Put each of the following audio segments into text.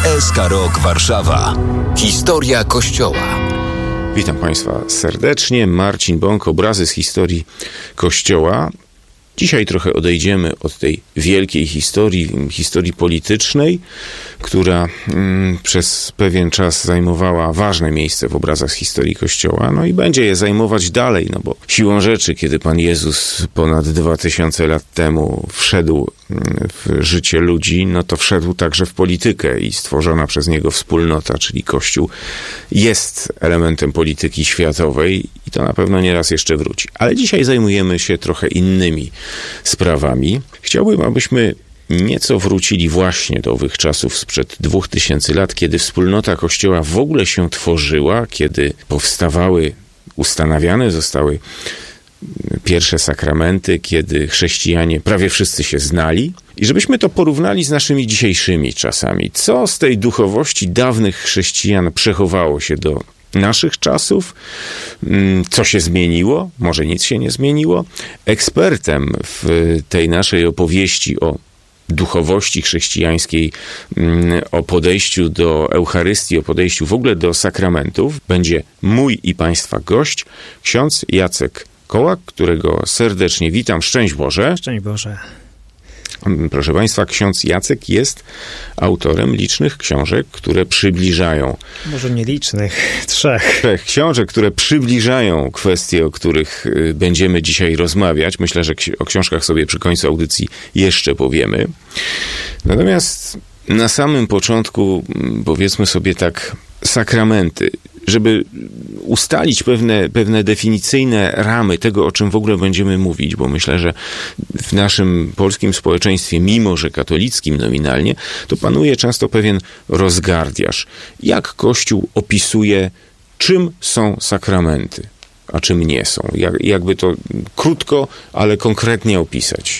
ESK Rok Warszawa. Historia Kościoła. Witam Państwa serdecznie. Marcin Bąk, obrazy z historii Kościoła. Dzisiaj trochę odejdziemy od tej wielkiej historii politycznej, która przez pewien czas zajmowała ważne miejsce w obrazach z historii Kościoła, no i będzie je zajmować dalej, no bo siłą rzeczy, kiedy Pan Jezus ponad 2000 lat temu wszedł w życie ludzi, no to wszedł także w politykę i stworzona przez Niego wspólnota, czyli Kościół, jest elementem polityki światowej i to na pewno nieraz jeszcze wróci. Ale dzisiaj zajmujemy się trochę innymi sprawami. Chciałbym, abyśmy nieco wrócili właśnie do owych czasów sprzed 2000 lat, kiedy wspólnota Kościoła w ogóle się tworzyła, kiedy powstawały, ustanawiane zostały pierwsze sakramenty, kiedy chrześcijanie prawie wszyscy się znali i żebyśmy to porównali z naszymi dzisiejszymi czasami. Co z tej duchowości dawnych chrześcijan przechowało się do naszych czasów? Co się zmieniło? Może nic się nie zmieniło? Ekspertem w tej naszej opowieści o duchowości chrześcijańskiej, o podejściu do Eucharystii, o podejściu w ogóle do sakramentów będzie mój i Państwa gość, ksiądz Jacek Kołak, którego serdecznie witam. Szczęść Boże. Szczęść Boże. Proszę Państwa, ksiądz Jacek jest autorem licznych książek, które przybliżają... Może nie licznych, trzech książek, które przybliżają kwestie, o których będziemy dzisiaj rozmawiać. Myślę, że o książkach sobie przy końcu audycji jeszcze powiemy. Natomiast na samym początku, powiedzmy sobie tak, sakramenty. Żeby ustalić pewne definicyjne ramy tego, o czym w ogóle będziemy mówić, bo myślę, że w naszym polskim społeczeństwie, mimo że katolickim nominalnie, to panuje często pewien rozgardiaż. Jak Kościół opisuje, czym są sakramenty, a czym nie są? Jakby to krótko, ale konkretnie opisać?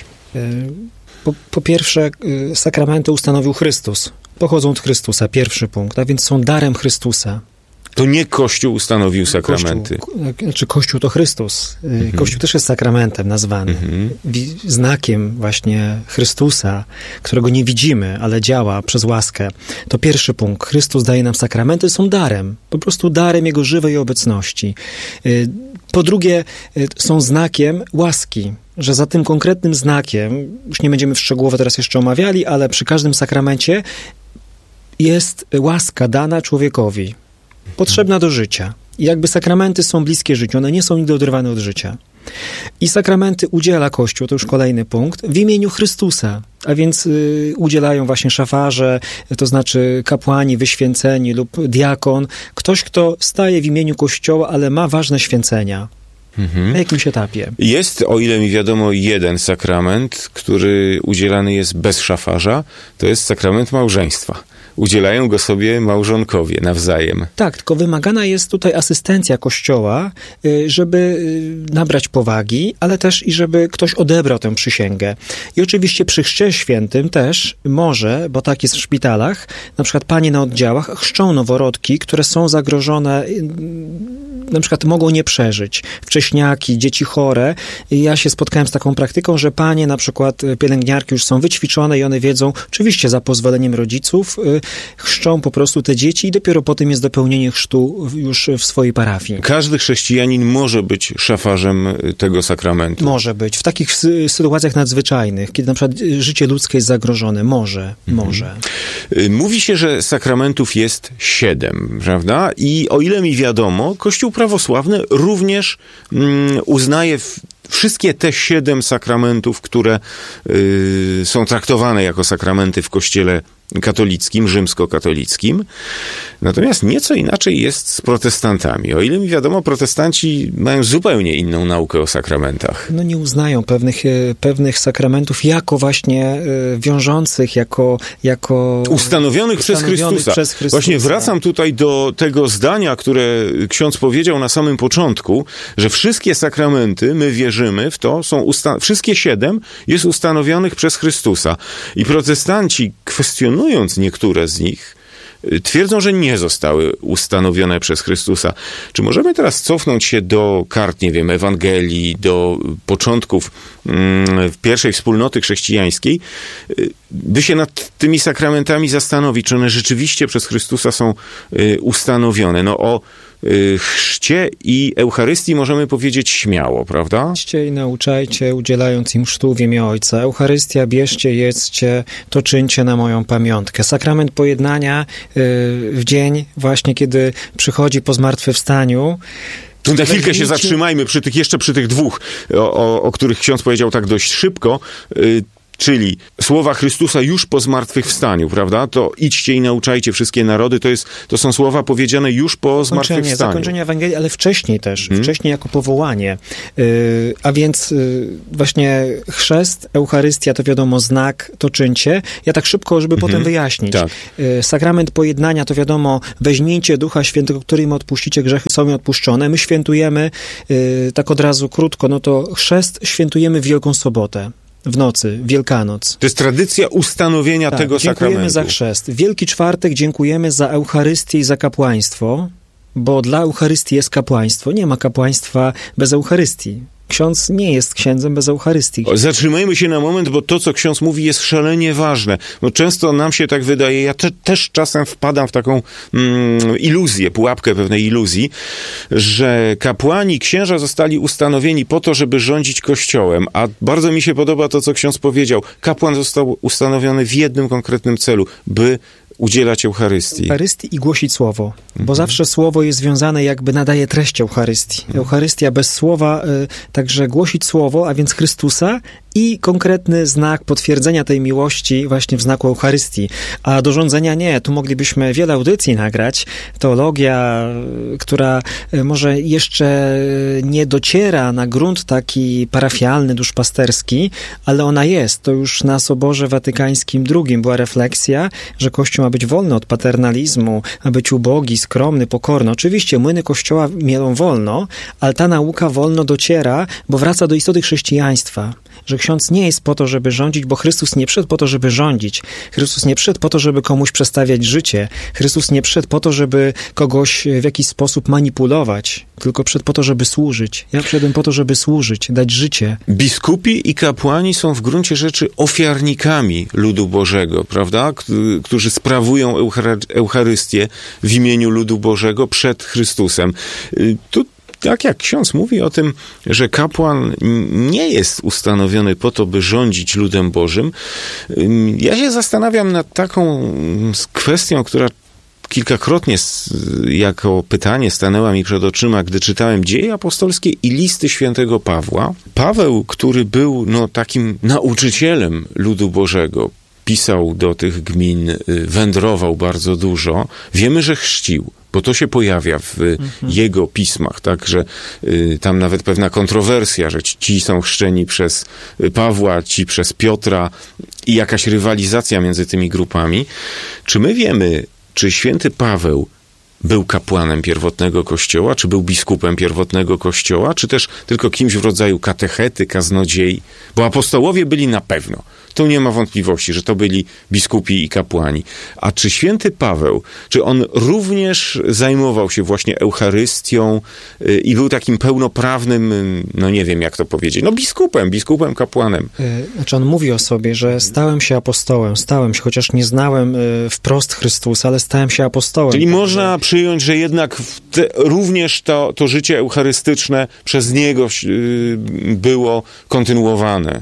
Po pierwsze, sakramenty ustanowił Chrystus. Pochodzą od Chrystusa, pierwszy punkt, a więc są darem Chrystusa. To nie Kościół ustanowił sakramenty. Kościół to Chrystus. Kościół też jest sakramentem nazwany. Znakiem właśnie Chrystusa, którego nie widzimy, ale działa przez łaskę. To pierwszy punkt. Chrystus daje nam sakramenty, są darem. Po prostu darem Jego żywej obecności. Po drugie, są znakiem łaski. Że za tym konkretnym znakiem, już nie będziemy szczegółowo teraz jeszcze omawiali, ale przy każdym sakramencie jest łaska dana człowiekowi. Potrzebna do życia. I jakby sakramenty są bliskie życiu, one nie są nigdy oderwane od życia. I sakramenty udziela Kościół, to już kolejny punkt, w imieniu Chrystusa. A więc udzielają właśnie szafarze, to znaczy kapłani wyświęceni lub diakon. Ktoś, kto staje w imieniu Kościoła, ale ma ważne święcenia. Na jakimś etapie. Jest, o ile mi wiadomo, jeden sakrament, który udzielany jest bez szafarza, to jest sakrament małżeństwa. Udzielają go sobie małżonkowie nawzajem. Tak, tylko wymagana jest tutaj asystencja Kościoła, żeby nabrać powagi, ale też i żeby ktoś odebrał tę przysięgę. I oczywiście przy chrzcie świętym też może, bo tak jest w szpitalach, na przykład panie na oddziałach chrzczą noworodki, które są zagrożone, na przykład mogą nie przeżyć. Wcześniaki, dzieci chore. I ja się spotkałem z taką praktyką, że panie, na przykład pielęgniarki już są wyćwiczone i one wiedzą, oczywiście za pozwoleniem rodziców, chrzczą po prostu te dzieci i dopiero potem jest dopełnienie chrztu już w swojej parafii. Każdy chrześcijanin może być szafarzem tego sakramentu. Może być. W takich sytuacjach nadzwyczajnych, kiedy na przykład życie ludzkie jest zagrożone. Może. Mówi się, że sakramentów jest 7, prawda? I o ile mi wiadomo, Kościół prawosławny również uznaje wszystkie te 7 sakramentów, które są traktowane jako sakramenty w Kościele katolickim, rzymskokatolickim. Natomiast nieco inaczej jest z protestantami. O ile mi wiadomo, protestanci mają zupełnie inną naukę o sakramentach. No nie uznają pewnych sakramentów jako właśnie wiążących, jako ustanowionych przez Chrystusa. Właśnie wracam tutaj do tego zdania, które ksiądz powiedział na samym początku, że wszystkie sakramenty, my wierzymy w to, wszystkie 7 jest ustanowionych przez Chrystusa. I protestanci, kwestionując niektóre z nich, twierdzą, że nie zostały ustanowione przez Chrystusa. Czy możemy teraz cofnąć się do kart, nie wiem, Ewangelii, do początków pierwszej wspólnoty chrześcijańskiej, by się nad tymi sakramentami zastanowić, czy one rzeczywiście przez Chrystusa są ustanowione. No o chrzcie i Eucharystii możemy powiedzieć śmiało, prawda? Idźcie i nauczajcie, udzielając im chrztu w imię Ojca. Eucharystia bierzcie, jedzcie, to czyńcie na moją pamiątkę. Sakrament pojednania w dzień właśnie, kiedy przychodzi po zmartwychwstaniu. Tu na chwilkę się zatrzymajmy przy tych dwóch, o których ksiądz powiedział tak dość szybko, czyli słowa Chrystusa już po zmartwychwstaniu, prawda? To idźcie i nauczajcie wszystkie narody. To są słowa powiedziane już po zmartwychwstaniu. Zakończenie Ewangelii, ale wcześniej też. Wcześniej jako powołanie. A więc właśnie chrzest, Eucharystia to wiadomo znak, to czyńcie. Ja tak szybko, żeby potem wyjaśnić. Tak. Sakrament pojednania to wiadomo weźmijcie Ducha Świętego, którym odpuścicie grzechy, są mi odpuszczone. My świętujemy, tak od razu krótko, no to chrzest świętujemy Wielką Sobotę. W nocy, Wielkanoc. To jest tradycja ustanowienia tego sakramentu. Dziękujemy za chrzest. Wielki Czwartek dziękujemy za Eucharystię i za kapłaństwo, bo dla Eucharystii jest kapłaństwo. Nie ma kapłaństwa bez Eucharystii. Ksiądz nie jest księdzem bez Eucharystii. Zatrzymajmy się na moment, bo to, co ksiądz mówi, jest szalenie ważne. Bo często nam się tak wydaje, ja też czasem wpadam w taką iluzję, pułapkę pewnej iluzji, że kapłani, księża zostali ustanowieni po to, żeby rządzić Kościołem. A bardzo mi się podoba to, co ksiądz powiedział. Kapłan został ustanowiony w jednym konkretnym celu, by udzielać Eucharystii. Eucharystii i głosić słowo, bo zawsze słowo jest związane, jakby nadaje treść Eucharystii. Eucharystia bez słowa, także głosić słowo, a więc Chrystusa i konkretny znak potwierdzenia tej miłości właśnie w znaku Eucharystii. A do rządzenia nie. Tu moglibyśmy wiele audycji nagrać. Teologia, która może jeszcze nie dociera na grunt taki parafialny, duszpasterski, ale ona jest. To już na Soborze Watykańskim II była refleksja, że Kościół ma być wolny od paternalizmu, ma być ubogi, skromny, pokorny. Oczywiście młyny Kościoła mielą wolno, ale ta nauka wolno dociera, bo wraca do istoty chrześcijaństwa. Że ksiądz nie jest po to, żeby rządzić, bo Chrystus nie przyszedł po to, żeby rządzić. Chrystus nie przyszedł po to, żeby komuś przestawiać życie. Chrystus nie przyszedł po to, żeby kogoś w jakiś sposób manipulować, tylko przyszedł po to, żeby służyć. Ja przyszedłem po to, żeby służyć, dać życie. Biskupi i kapłani są w gruncie rzeczy ofiarnikami ludu Bożego, prawda? Którzy sprawują Eucharystię w imieniu ludu Bożego przed Chrystusem. Tu tak jak ksiądz mówi o tym, że kapłan nie jest ustanowiony po to, by rządzić ludem Bożym, ja się zastanawiam nad taką kwestią, która kilkakrotnie jako pytanie stanęła mi przed oczyma, gdy czytałem Dzieje apostolskie i listy świętego Pawła. Paweł, który był takim nauczycielem ludu Bożego, pisał do tych gmin, wędrował bardzo dużo. Wiemy, że chrzcił, bo to się pojawia w jego pismach, tak, że tam nawet pewna kontrowersja, że ci są chrzczeni przez Pawła, ci przez Piotra i jakaś rywalizacja między tymi grupami. Czy my wiemy, czy święty Paweł był kapłanem pierwotnego Kościoła, czy był biskupem pierwotnego Kościoła, czy też tylko kimś w rodzaju katechety, kaznodziei? Bo apostołowie byli na pewno. Tu nie ma wątpliwości, że to byli biskupi i kapłani. A czy święty Paweł, czy on również zajmował się właśnie Eucharystią i był takim pełnoprawnym, nie wiem jak to powiedzieć, biskupem, kapłanem? Znaczy on mówi o sobie, że stałem się apostołem, chociaż nie znałem wprost Chrystusa, ale stałem się apostołem. Czyli można przyjąć, że jednak również to życie eucharystyczne przez niego było kontynuowane.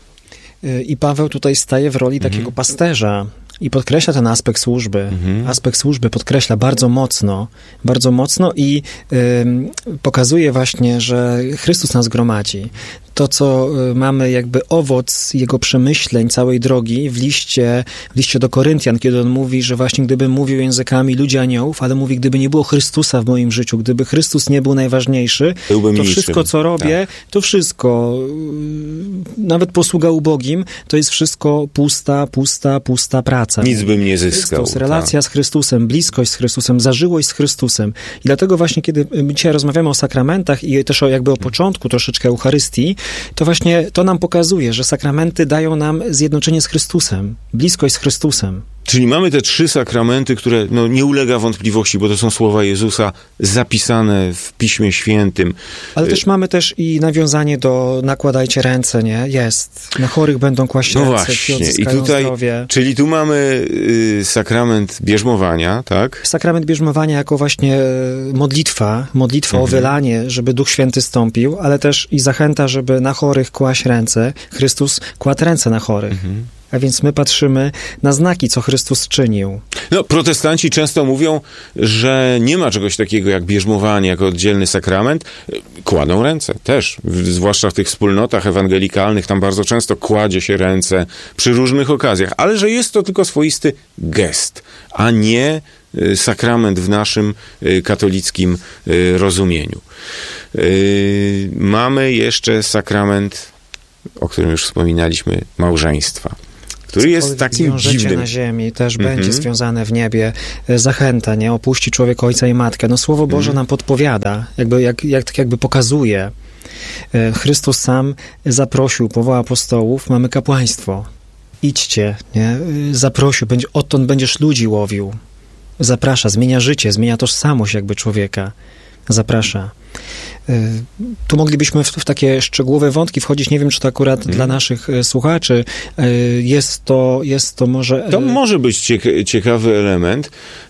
I Paweł tutaj staje w roli takiego pasterza i podkreśla ten aspekt służby. Aspekt służby podkreśla bardzo mocno i pokazuje właśnie, że Chrystus nas gromadzi. To, co mamy jakby owoc jego przemyśleń całej drogi w liście do Koryntian, kiedy on mówi, że właśnie gdybym mówił językami ludzi aniołów, ale mówi, gdyby nie było Chrystusa w moim życiu, gdyby Chrystus nie był najważniejszy, to wszystko, co robię, to wszystko, nawet posługa ubogim, to jest wszystko pusta praca. Nic bym nie zyskał. Chrystus, relacja z Chrystusem, bliskość z Chrystusem, zażyłość z Chrystusem. I dlatego właśnie, kiedy dzisiaj rozmawiamy o sakramentach i też o początku troszeczkę Eucharystii, to właśnie to nam pokazuje, że sakramenty dają nam zjednoczenie z Chrystusem, bliskość z Chrystusem. Czyli mamy te 3 sakramenty, które nie ulega wątpliwości, bo to są słowa Jezusa zapisane w Piśmie Świętym. Ale też mamy też i nawiązanie do nakładajcie ręce, nie? Jest. Na chorych będą kłaść ręce, właśnie. I tutaj, zdrowie. Czyli tu mamy sakrament bierzmowania, tak? Sakrament bierzmowania jako właśnie modlitwa o wylanie, żeby Duch Święty stąpił, ale też i zachęta, żeby na chorych kłaść ręce. Chrystus kładł ręce na chorych. A więc my patrzymy na znaki, co Chrystus czynił. Protestanci często mówią, że nie ma czegoś takiego jak bierzmowanie jako oddzielny sakrament. Kładą ręce też, zwłaszcza w tych wspólnotach ewangelikalnych, tam bardzo często kładzie się ręce przy różnych okazjach, ale że jest to tylko swoisty gest, a nie sakrament w naszym katolickim rozumieniu. Mamy jeszcze sakrament, o którym już wspominaliśmy, małżeństwa, który jest takim dziwnym. Na ziemi też będzie związane w niebie. Zachęta, nie? Opuści człowiek ojca i matkę. Słowo Boże nam podpowiada, jakby pokazuje. Chrystus sam zaprosił, powołał apostołów, mamy kapłaństwo. Idźcie, nie? Zaprosił, odtąd będziesz ludzi łowił. Zaprasza, zmienia życie, zmienia tożsamość jakby człowieka. Zaprasza. Tu moglibyśmy w takie szczegółowe wątki wchodzić. Nie wiem, czy to akurat dla naszych słuchaczy jest to może... To może być ciekawy element,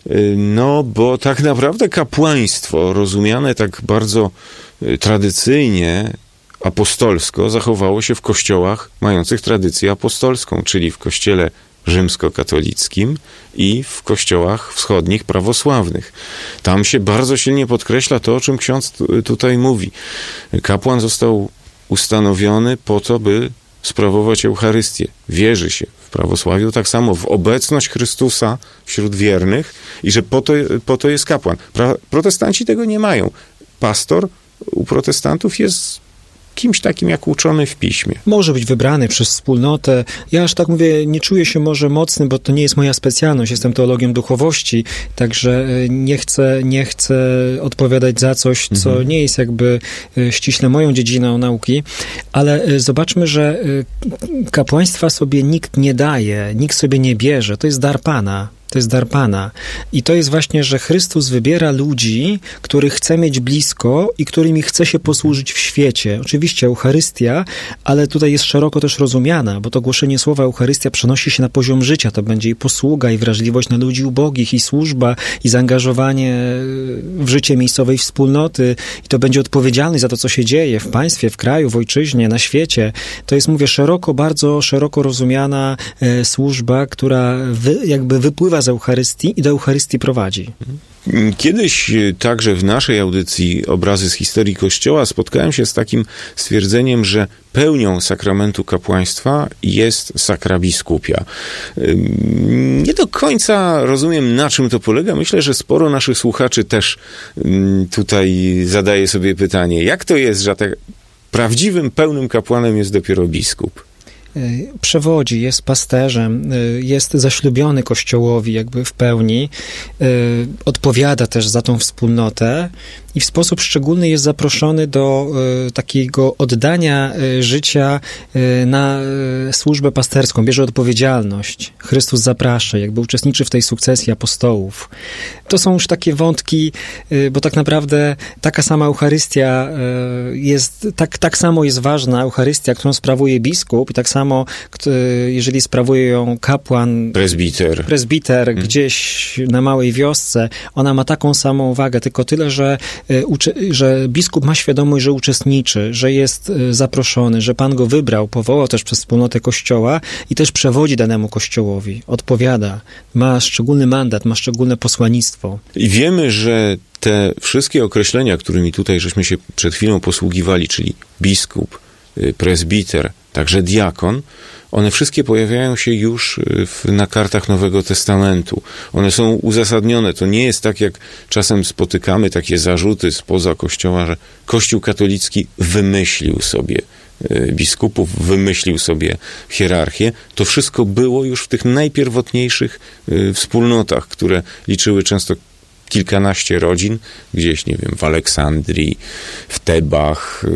bo tak naprawdę kapłaństwo rozumiane tak bardzo tradycyjnie, apostolsko, zachowało się w kościołach mających tradycję apostolską, czyli w kościele rzymskokatolickim i w kościołach wschodnich prawosławnych. Tam się bardzo silnie podkreśla to, o czym ksiądz tutaj mówi. Kapłan został ustanowiony po to, by sprawować Eucharystię. Wierzy się w prawosławiu tak samo w obecność Chrystusa wśród wiernych i że po to jest kapłan. Protestanci tego nie mają. Pastor u protestantów jest kimś takim jak uczony w piśmie. Może być wybrany przez wspólnotę. Ja aż tak mówię, nie czuję się może mocny, bo to nie jest moja specjalność. Jestem teologiem duchowości, także nie chcę odpowiadać za coś, co nie jest jakby ściśle moją dziedziną nauki, ale zobaczmy, że kapłaństwa sobie nikt nie daje, nikt sobie nie bierze. To jest dar Pana. To jest dar Pana. I to jest właśnie, że Chrystus wybiera ludzi, których chce mieć blisko i którymi chce się posłużyć w świecie. Oczywiście Eucharystia, ale tutaj jest szeroko też rozumiana, bo to głoszenie słowa Eucharystia przenosi się na poziom życia. To będzie i posługa, i wrażliwość na ludzi ubogich, i służba, i zaangażowanie w życie miejscowej wspólnoty. I to będzie odpowiedzialność za to, co się dzieje w państwie, w kraju, w ojczyźnie, na świecie. To jest, mówię, bardzo szeroko rozumiana służba, która jakby wypływa z Eucharystii i do Eucharystii prowadzi. Kiedyś także w naszej audycji Obrazy z historii Kościoła spotkałem się z takim stwierdzeniem, że pełnią sakramentu kapłaństwa jest sakra biskupia. Nie do końca rozumiem, na czym to polega. Myślę, że sporo naszych słuchaczy też tutaj zadaje sobie pytanie, jak to jest, że tak prawdziwym, pełnym kapłanem jest dopiero biskup? Przewodzi, jest pasterzem, jest zaślubiony Kościołowi jakby w pełni, odpowiada też za tą wspólnotę i w sposób szczególny jest zaproszony do takiego oddania życia na służbę pasterską, bierze odpowiedzialność. Chrystus zaprasza, jakby uczestniczy w tej sukcesji apostołów. To są już takie wątki, bo tak naprawdę taka sama Eucharystia jest, tak samo jest ważna Eucharystia, którą sprawuje biskup i tak samo, jeżeli sprawuje ją kapłan, prezbiter gdzieś na małej wiosce, ona ma taką samą wagę, tylko tyle, że biskup ma świadomość, że uczestniczy, że jest zaproszony, że Pan go wybrał, powołał też przez wspólnotę Kościoła i też przewodzi danemu Kościołowi, odpowiada, ma szczególny mandat, ma szczególne posłannictwo. I wiemy, że te wszystkie określenia, którymi tutaj żeśmy się przed chwilą posługiwali, czyli biskup, prezbiter, także diakon, one wszystkie pojawiają się już na kartach Nowego Testamentu. One są uzasadnione. To nie jest tak, jak czasem spotykamy takie zarzuty spoza Kościoła, że Kościół katolicki wymyślił sobie biskupów, wymyślił sobie hierarchię. To wszystko było już w tych najpierwotniejszych wspólnotach, które liczyły często kilkanaście rodzin, gdzieś, nie wiem, w Aleksandrii, w Tebach,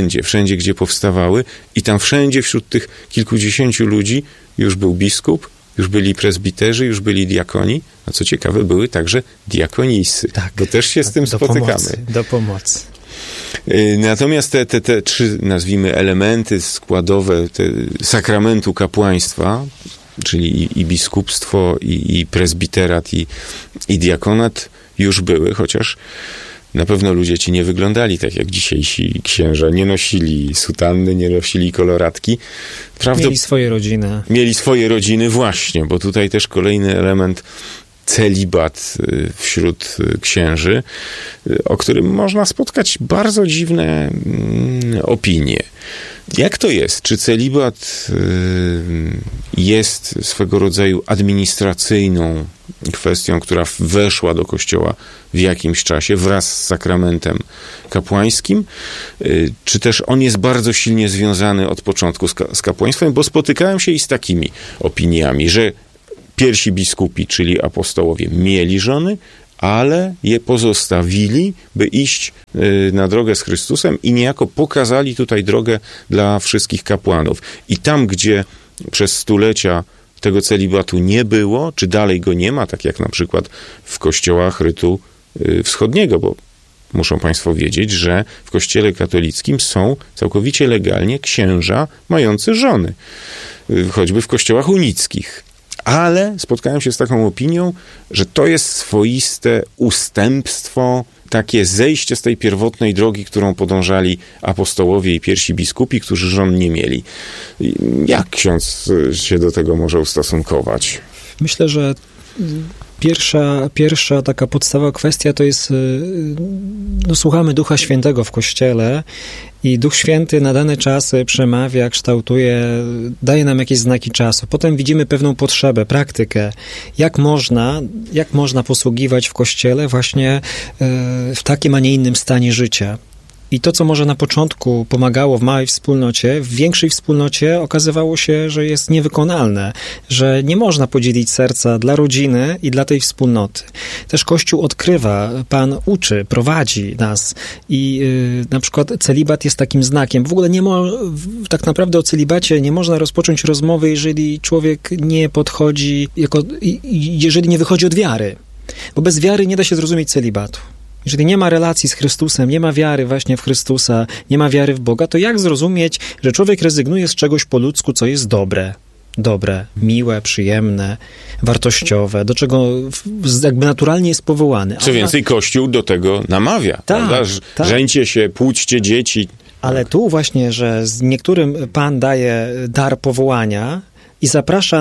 wszędzie, gdzie powstawały i tam wszędzie wśród tych kilkudziesięciu ludzi już był biskup już byli presbiterzy, już byli diakoni, a co ciekawe, były także diakonisy, tak, bo też się z tym spotykamy. Do pomocy. Natomiast te trzy, nazwijmy, elementy składowe sakramentu kapłaństwa, czyli i biskupstwo, i presbiterat, i diakonat już były, chociaż na pewno ludzie ci nie wyglądali tak jak dzisiejsi księża. Nie nosili sutanny, nie nosili koloratki. Mieli swoje rodziny. Mieli swoje rodziny, właśnie, bo tutaj też kolejny element, celibat wśród księży, o którym można spotkać bardzo dziwne opinie. Jak to jest? Czy celibat jest swego rodzaju administracyjną kwestią, która weszła do Kościoła w jakimś czasie wraz z sakramentem kapłańskim? Czy też on jest bardzo silnie związany od początku z kapłaństwem? Bo spotykałem się i z takimi opiniami, że pierwsi biskupi, czyli apostołowie, mieli żony, ale je pozostawili, by iść na drogę z Chrystusem i niejako pokazali tutaj drogę dla wszystkich kapłanów. I tam, gdzie przez stulecia tego celibatu nie było, czy dalej go nie ma, tak jak na przykład w kościołach rytu wschodniego, bo muszą państwo wiedzieć, że w kościele katolickim są całkowicie legalnie księża mający żony, choćby w kościołach unickich. Ale spotkałem się z taką opinią, że to jest swoiste ustępstwo, takie zejście z tej pierwotnej drogi, którą podążali apostołowie i pierwsi biskupi, którzy żon nie mieli. Jak ksiądz się do tego może ustosunkować? Myślę, że pierwsza taka podstawowa kwestia to jest, słuchamy Ducha Świętego w Kościele i Duch Święty na dane czasy przemawia, kształtuje, daje nam jakieś znaki czasu. Potem widzimy pewną potrzebę, praktykę, jak można posługiwać w Kościele właśnie w takim, a nie innym stanie życia. I to, co może na początku pomagało w małej wspólnocie, w większej wspólnocie okazywało się, że jest niewykonalne, że nie można podzielić serca dla rodziny i dla tej wspólnoty. Też Kościół odkrywa, Pan uczy, prowadzi nas i na przykład celibat jest takim znakiem. W ogóle tak naprawdę o celibacie nie można rozpocząć rozmowy, jeżeli człowiek nie podchodzi, jeżeli nie wychodzi od wiary. Bo bez wiary nie da się zrozumieć celibatu. Jeżeli nie ma relacji z Chrystusem, nie ma wiary właśnie w Chrystusa, nie ma wiary w Boga, to jak zrozumieć, że człowiek rezygnuje z czegoś po ludzku, co jest dobre, miłe, przyjemne, wartościowe, do czego jakby naturalnie jest powołany. Co więcej, Kościół do tego namawia, prawda? Żeńcie się, płóćcie dzieci. Ale tu właśnie, że z niektórym Pan daje dar powołania i zaprasza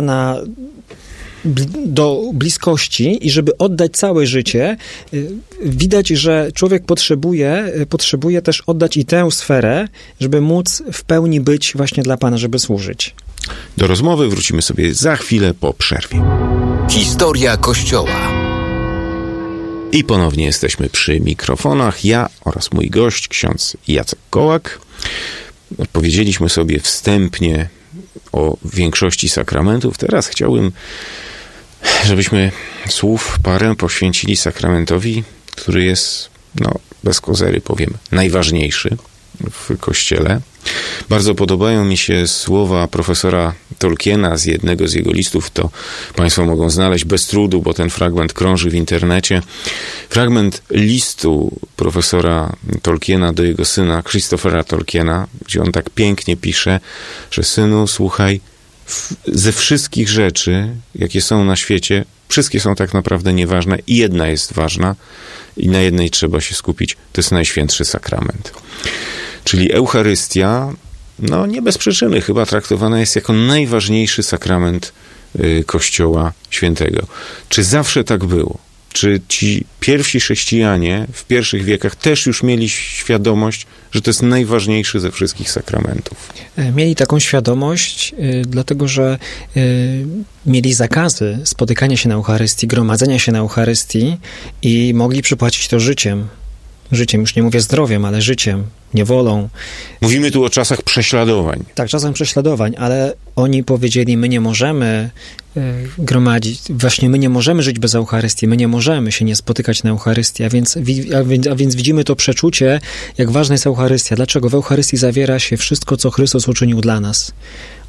do bliskości i żeby oddać całe życie, widać, że człowiek potrzebuje też oddać i tę sferę, żeby móc w pełni być właśnie dla Pana, żeby służyć. Do rozmowy wrócimy sobie za chwilę po przerwie. Historia Kościoła. I ponownie jesteśmy przy mikrofonach, ja oraz mój gość, ksiądz Jacek Kołak. Powiedzieliśmy sobie wstępnie o większości sakramentów. Teraz chciałbym, żebyśmy słów parę poświęcili sakramentowi, który jest, bez kozery powiem, najważniejszy w Kościele. Bardzo podobają mi się słowa profesora Tolkiena z jednego z jego listów. To państwo mogą znaleźć bez trudu, bo ten fragment krąży w internecie. Fragment listu profesora Tolkiena do jego syna, Christophera Tolkiena, gdzie on tak pięknie pisze, że synu, słuchaj, ze wszystkich rzeczy, jakie są na świecie, wszystkie są tak naprawdę nieważne i jedna jest ważna i na jednej trzeba się skupić. To jest Najświętszy Sakrament. Czyli Eucharystia, nie bez przyczyny chyba traktowana jest jako najważniejszy sakrament Kościoła Świętego. Czy zawsze tak było? Czy ci pierwsi chrześcijanie w pierwszych wiekach też już mieli świadomość, że to jest najważniejszy ze wszystkich sakramentów? Mieli taką świadomość, dlatego że mieli zakazy spotykania się na Eucharystii, gromadzenia się na Eucharystii i mogli przypłacić to życiem. Życiem, już nie mówię zdrowiem, ale życiem, niewolą. Mówimy tu o czasach prześladowań. Tak, czasem prześladowań, ale oni powiedzieli, my nie możemy gromadzić, właśnie my nie możemy żyć bez Eucharystii, my nie możemy się nie spotykać na Eucharystii, a więc widzimy to przeczucie, jak ważna jest Eucharystia. Dlaczego? W Eucharystii zawiera się wszystko, co Chrystus uczynił dla nas.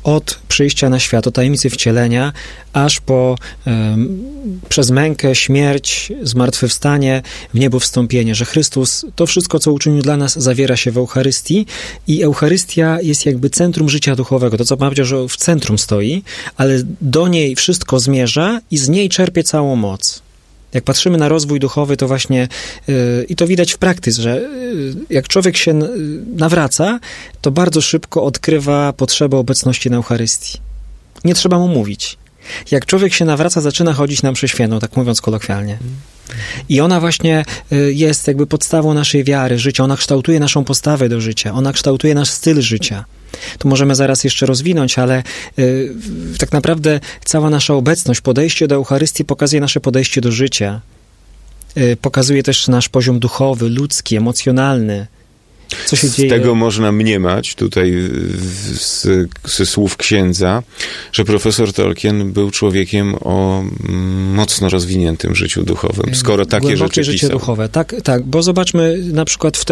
od przyjścia na świat, od tajemnicy wcielenia, aż po przez mękę, śmierć, zmartwychwstanie, w niebo wstąpienie, że Chrystus, to wszystko, co uczynił dla nas, zawiera się w Eucharystii i Eucharystia jest jakby centrum życia duchowego. To, co Pan powiedział, że w centrum stoi, ale do niej wszystko zmierza i z niej czerpie całą moc. Jak patrzymy na rozwój duchowy, to właśnie, i to widać w praktyce, że jak człowiek się nawraca, to bardzo szybko odkrywa potrzebę obecności na Eucharystii. Nie trzeba mu mówić. Jak człowiek się nawraca, zaczyna chodzić na mszę świętą, tak mówiąc kolokwialnie. I ona właśnie jest jakby podstawą naszej wiary, życia. Ona kształtuje naszą postawę do życia. Ona kształtuje nasz styl życia. To możemy zaraz jeszcze rozwinąć, ale tak naprawdę cała nasza obecność, podejście do Eucharystii pokazuje nasze podejście do życia. Pokazuje też nasz poziom duchowy, ludzki, emocjonalny. Co się dzieje? Z tego można mniemać, tutaj ze słów księdza, że profesor Tolkien był człowiekiem o mocno rozwiniętym życiu duchowym, skoro takie rzeczy życie pisał. duchowe. Tak, bo zobaczmy na przykład w